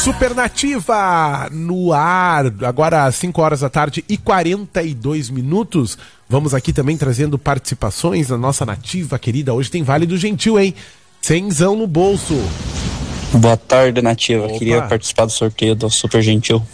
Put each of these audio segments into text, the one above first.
Supernativa no ar, agora às 5 horas da tarde e 42 minutos. Vamos aqui também trazendo participações na nossa nativa querida. Hoje tem Vale do Gentil, hein? Cenzão no bolso. Boa tarde, nativa. Opa. Queria participar do sorteio do Super Gentil.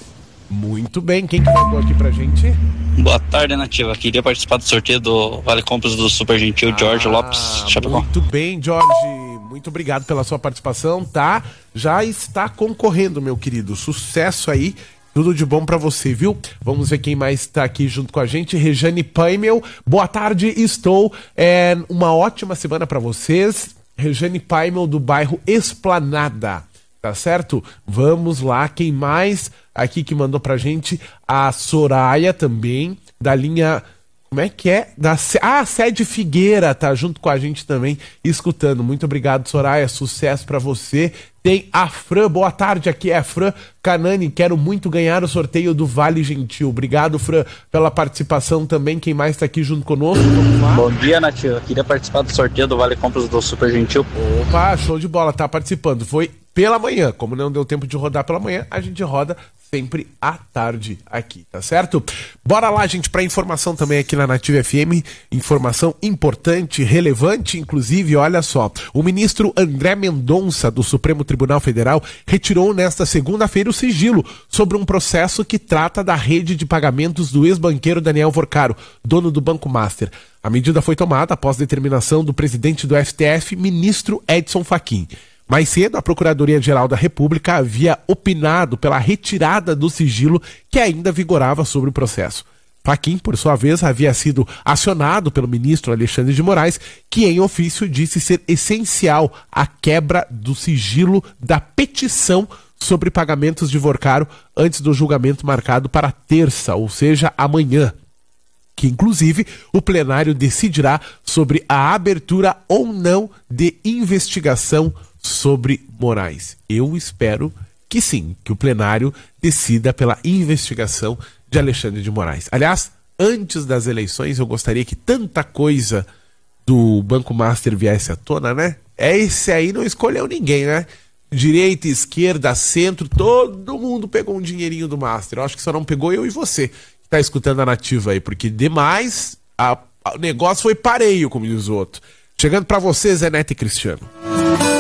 Muito bem, quem que mandou aqui pra gente? Boa tarde, nativa. Queria participar do sorteio do Vale Compras do Super Gentil, Jorge Lopes, Chapecó. Muito bem, Jorge. Muito obrigado pela sua participação, tá? Já está concorrendo, meu querido. Sucesso aí. Tudo de bom pra você, viu? Vamos ver quem mais tá aqui junto com a gente. Rejane Paimel. Boa tarde, estou. Uma ótima semana pra vocês. Rejane Paimel, do bairro Esplanada. Tá certo? Vamos lá. Quem mais aqui que mandou pra gente? A Soraya também, da linha... Como é que é? Sede Figueira, tá junto com a gente também, escutando. Muito obrigado, Soraya. Sucesso pra você. Tem a Fran. Boa tarde, aqui é a Fran Canani. Quero muito ganhar o sorteio do Vale Gentil. Obrigado, Fran, pela participação também. Quem mais tá aqui junto conosco? Vamos lá. Bom dia, nativa. Queria participar do sorteio do Vale Compras do Super Gentil. Opa, show de bola. Tá participando. Foi pela manhã. Como não deu tempo de rodar pela manhã, a gente roda sempre à tarde aqui, tá certo? Bora lá, gente, para informação também aqui na Nativa FM, informação importante, relevante, inclusive, olha só, o ministro André Mendonça, do Supremo Tribunal Federal, retirou nesta segunda-feira o sigilo sobre um processo que trata da rede de pagamentos do ex-banqueiro Daniel Vorcaro, dono do Banco Master. A medida foi tomada após determinação do presidente do STF, ministro Edson Fachin. Mais cedo, a Procuradoria-Geral da República havia opinado pela retirada do sigilo que ainda vigorava sobre o processo. Fachin, por sua vez, havia sido acionado pelo ministro Alexandre de Moraes, que em ofício disse ser essencial a quebra do sigilo da petição sobre pagamentos de Vorcaro antes do julgamento marcado para terça, ou seja, amanhã, que inclusive o plenário decidirá sobre a abertura ou não de investigação sobre Moraes. Eu espero que sim, que o plenário decida pela investigação de Alexandre de Moraes. Aliás, antes das eleições, eu gostaria que tanta coisa do Banco Master viesse à tona, né? Esse aí não escolheu ninguém, né? Direita, esquerda, centro, todo mundo pegou um dinheirinho do Master. Eu acho que só não pegou eu e você, que tá escutando a Nativa aí, porque demais o negócio foi pareio, como diz o outro. Chegando pra você, Zé Neto e Cristiano.